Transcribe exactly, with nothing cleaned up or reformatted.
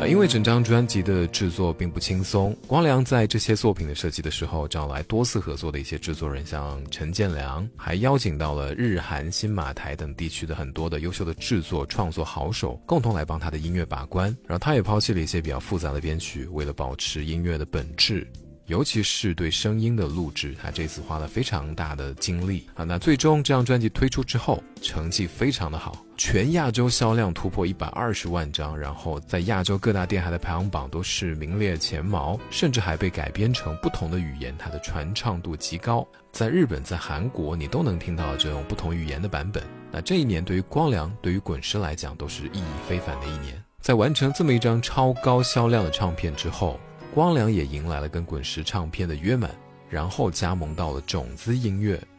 呃，因为整张专辑的制作并不轻松，光良在这些作品的设计的时候，找来多次合作的一些制作人，像陈建良，还邀请到了日韩新马台等地区的很多的优秀的制作创作好手，共同来帮他的音乐把关。然后他也抛弃了一些比较复杂的编曲，为了保持音乐的本质，尤其是对声音的录制，他这次花了非常大的精力啊。那最终这张专辑推出之后，成绩非常的好，全亚洲销量突破一百二十万张，然后在亚洲各大电台的排行榜都是名列前茅，甚至还被改编成不同的语言，它的传唱度极高。在日本、在韩国，你都能听到这种不同语言的版本。那这一年对于光良、对于滚石来讲，都是意义非凡的一年。在完成这么一张超高销量的唱片之后，光良也迎来了跟滚石唱片的约满，然后加盟到了种子音乐，